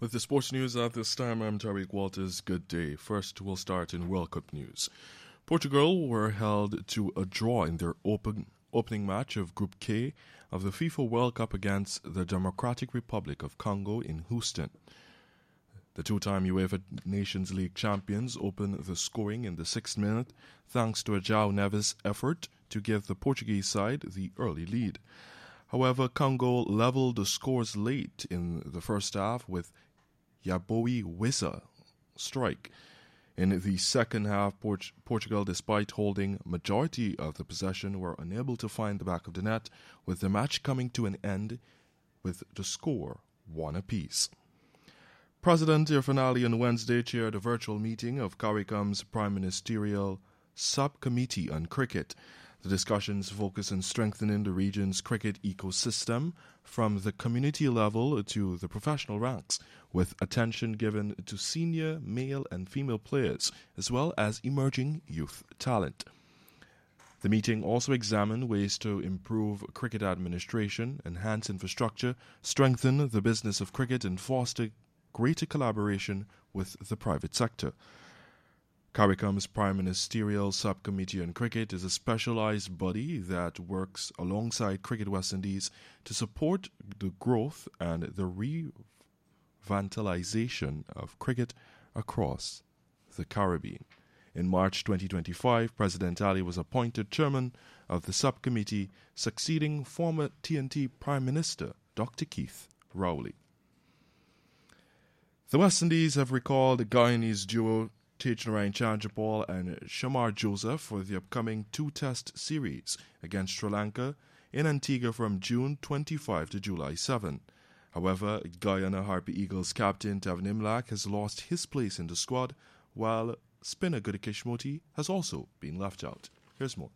With the sports news at this time, I'm Tariq Walters. Good day. First, we'll start in World Cup news. Portugal were held to a draw in their opening match of Group K of the FIFA World Cup against the Democratic Republic of Congo in Houston. The two-time UEFA Nations League champions opened the scoring in the 6th minute thanks to a João Neves effort to give the Portuguese side the early lead. However, Congo leveled the scores late in the first half with Yaboi Wissa strike. In the second half, Portugal, despite holding majority of the possession, were unable to find the back of the net, with the match coming to an end with the score 1 apiece. President Irfaan Ali on Wednesday chaired a virtual meeting of CARICOM's Prime Ministerial Subcommittee on Cricket. The discussions focus on strengthening the region's cricket ecosystem from the community level to the professional ranks, with attention given to senior male and female players, as well as emerging youth talent. The meeting also examined ways to improve cricket administration, enhance infrastructure, strengthen the business of cricket, and foster greater collaboration with the private sector. CARICOM's Prime Ministerial Subcommittee on Cricket is a specialized body that works alongside Cricket West Indies to support the growth and the revitalization of cricket across the Caribbean. In March 2025, President Ali was appointed chairman of the subcommittee, succeeding former TNT Prime Minister Dr. Keith Rowley. The West Indies have recalled the Guyanese duo Tejnarain Chandrapal and Shamar Joseph for the upcoming 2-test series against Sri Lanka in Antigua from June 25 to July 7. However, Guyana Harpy Eagles captain Tevin Imlach has lost his place in the squad, while spinner Gudakesh Moti has also been left out. Here's more.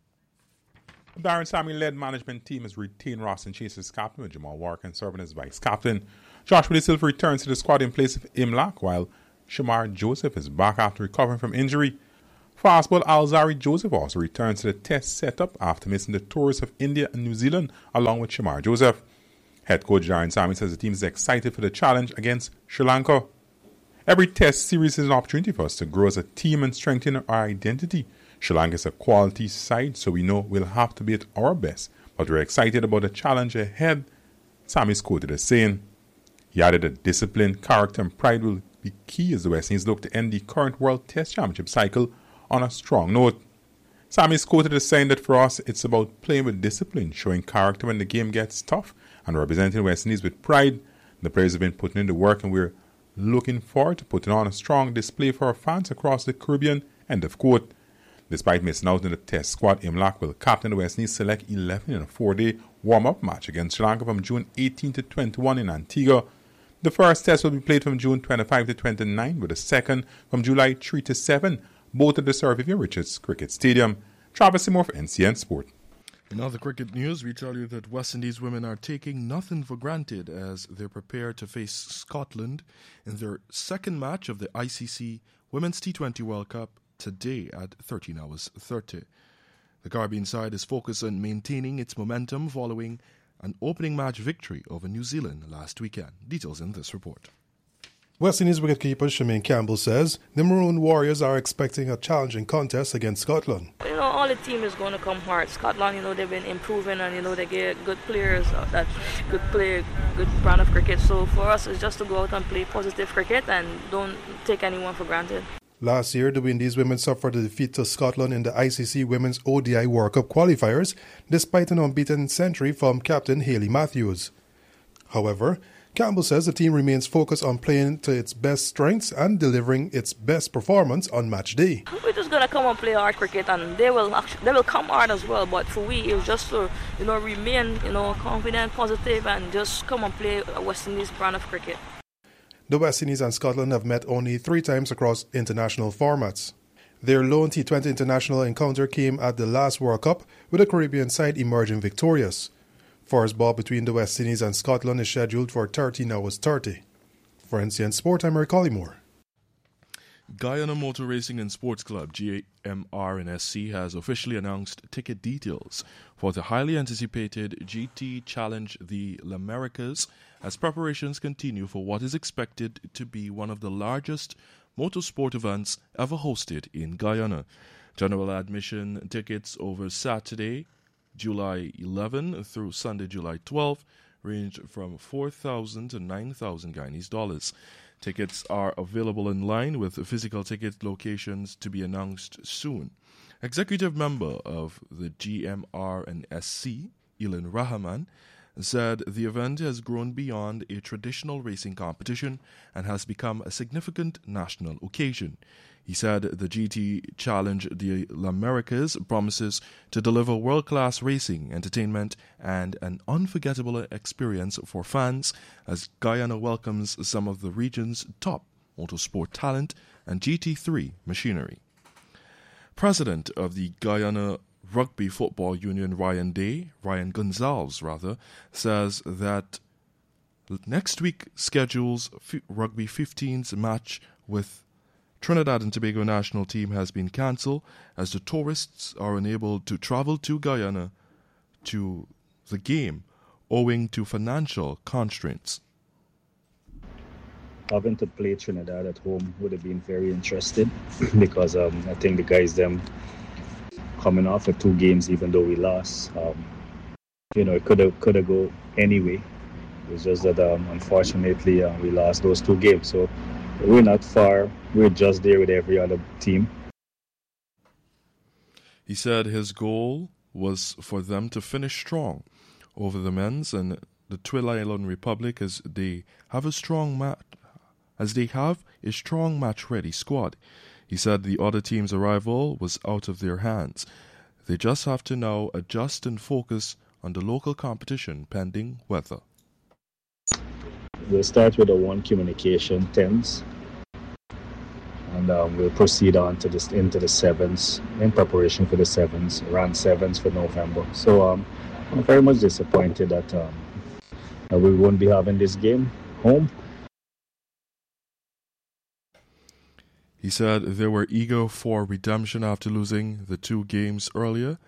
The Darren Sammy-led management team has retained Ross and Chase as captain, with Jamal Warkin serving as vice-captain. Joshua De Silva returns to the squad in place of Imlach, while Shamar Joseph is back after recovering from injury. Fastball Alzari Joseph also returns to the test setup after missing the tours of India and New Zealand along with Shamar Joseph. Head coach Darren Sammy says the team is excited for the challenge against Sri Lanka. Every test series is an opportunity for us to grow as a team and strengthen our identity. Sri Lanka is a quality side, so we know we'll have to be at our best, but we're excited about the challenge ahead, Sammy's quoted as saying. He added that discipline, character and pride will be key as the West Indies look to end the current World Test Championship cycle on a strong note. Sammy is quoted as saying that for us it's about playing with discipline, showing character when the game gets tough, and representing West Indies with pride. The players have been putting in the work and we're looking forward to putting on a strong display for our fans across the Caribbean, end of quote. Despite missing out in the test squad, Imlach will captain the West Indies Select 11 in a 4-day warm-up match against Sri Lanka from June 18 to 21 in Antigua. The first test will be played from June 25 to 29, with the second from July 3 to 7, both at the Sir Vivian Richards Cricket Stadium. Travis Seymour for NCN Sport. In other cricket news, we tell you that West Indies women are taking nothing for granted as they prepare to face Scotland in their second match of the ICC Women's T20 World Cup today at 13 hours 30. The Caribbean side is focused on maintaining its momentum following an opening match victory over New Zealand last weekend. Details in this report. West Indies wicketkeeper Shemaine Campbell says the Maroon Warriors are expecting a challenging contest against Scotland. All the team is going to come hard. Scotland, they've been improving and, they get good players that could play good brand of cricket. So for us, it's just to go out and play positive cricket and don't take anyone for granted. Last year, the Windies women suffered a defeat to Scotland in the ICC Women's ODI World Cup qualifiers, despite an unbeaten century from captain Hayley Matthews. However, Campbell says the team remains focused on playing to its best strengths and delivering its best performance on match day. We're just going to come and play hard cricket, and they will come hard as well. But for we, it's just to remain confident, positive, and just come and play a West Indies brand of cricket. The West Indies and Scotland have met only 3 times across international formats. Their lone T20 international encounter came at the last World Cup, with the Caribbean side emerging victorious. First ball between the West Indies and Scotland is scheduled for 13 hours 30. For NCN Sport, I'm Eric Collymore. Guyana Motor Racing and Sports Club, GMR and SC, has officially announced ticket details for the highly anticipated GT Challenge the L'Americas as preparations continue for what is expected to be one of the largest motorsport events ever hosted in Guyana. General admission tickets over Saturday, July 11 through Sunday, July 12, range from 4,000 to 9,000 Guyanese dollars. Tickets are available online with physical ticket locations to be announced soon. Executive member of the GMR and SC, Elin Rahman, said the event has grown beyond a traditional racing competition and has become a significant national occasion. He said the GT Challenge the L'Americas promises to deliver world-class racing, entertainment, and an unforgettable experience for fans as Guyana welcomes some of the region's top motorsport talent and GT3 machinery. President of the Guyana Rugby Football Union Ryan Gonzalez, says that next week schedules Rugby 15's match with Trinidad and Tobago national team has been cancelled as the tourists are unable to travel to Guyana to the game owing to financial constraints. Having to play Trinidad at home would have been very interesting because I think the guys them coming off of 2 games, even though we lost, it could have go anyway. It's just that unfortunately we lost those 2 games. So we're not far. We're just there with every other team. He said his goal was for them to finish strong over the men's and the Twill Island Republic as they have a strong match-ready squad. He said the other team's arrival was out of their hands. They just have to now adjust and focus on the local competition pending weather. We'll start with the 1 communication 10s, and we'll proceed on to into the 7s in preparation for the 7s, around 7s for November. So I'm very much disappointed that we won't be having this game home. He said they were eager for redemption after losing the 2 games earlier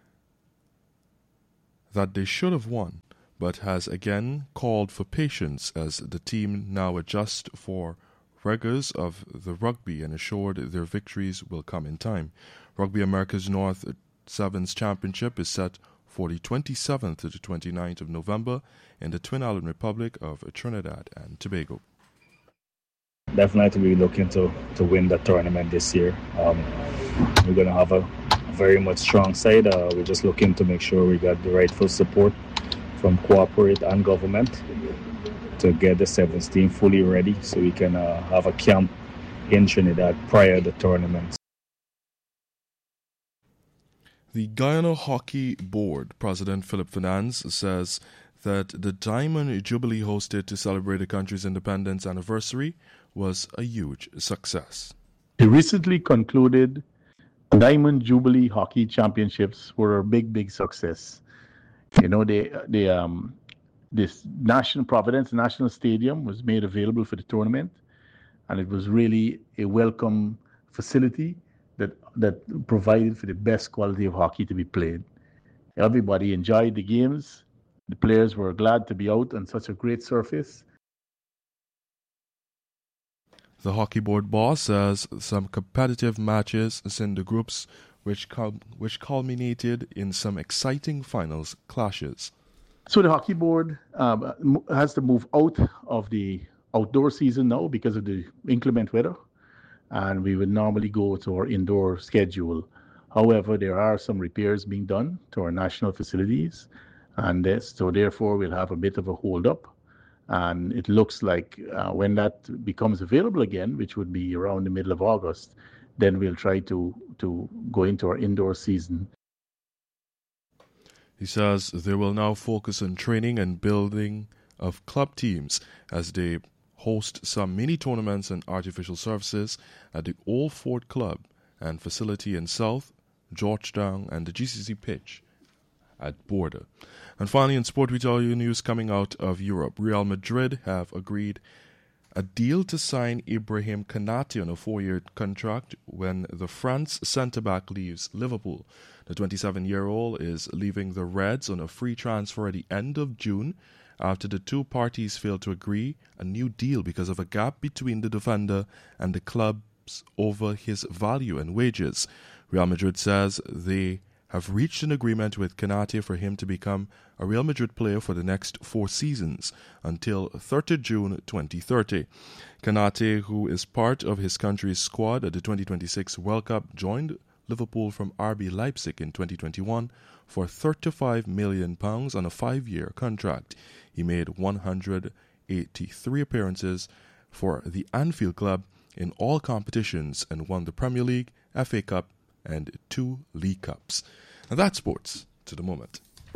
that they should have won, but has again called for patience as the team now adjusts for rigors of the rugby and assured their victories will come in time. Rugby America's North Sevens Championship is set for the 27th to the 29th of November in the Twin Island Republic of Trinidad and Tobago. Definitely looking to win the tournament this year. We're going to have a very much strong side. We're just looking to make sure we got the rightful support from corporate and government to get the 7th team fully ready so we can have a camp in Trinidad prior to the tournament. The Guyana Hockey Board President Philip Fernandes says that the Diamond Jubilee hosted to celebrate the country's independence anniversary was a huge success. The recently concluded Diamond Jubilee Hockey Championships were a big success. This Providence National Stadium was made available for the tournament, and it was really a welcome facility that provided for the best quality of hockey to be played. Everybody enjoyed the games. The players were glad to be out on such a great surface. The hockey board boss says some competitive matches in the groups which culminated in some exciting finals clashes. So the hockey board has to move out of the outdoor season now because of the inclement weather, and we would normally go to our indoor schedule. However, there are some repairs being done to our national facilities, and so therefore we'll have a bit of a hold up. And it looks like when that becomes available again, which would be around the middle of August, then we'll try to go into our indoor season. He says they will now focus on training and building of club teams as they host some mini tournaments and artificial surfaces at the Old Fort Club and facility in South, Georgetown, and the GCC pitch at Border. And finally, in sport, we tell you news coming out of Europe. Real Madrid have agreed a deal to sign Ibrahim Konate on a 4-year contract when the France centre-back leaves Liverpool. The 27-year-old is leaving the Reds on a free transfer at the end of June after the two parties failed to agree a new deal because of a gap between the defender and the clubs over his value and wages. Real Madrid says they have reached an agreement with Konate for him to become a Real Madrid player for the next 4 seasons until 30 June 2030. Konate, who is part of his country's squad at the 2026 World Cup, joined Liverpool from RB Leipzig in 2021 for £35 million on a 5-year contract. He made 183 appearances for the Anfield Club in all competitions and won the Premier League, FA Cup, and 2 League Cups. And that's sports to the moment.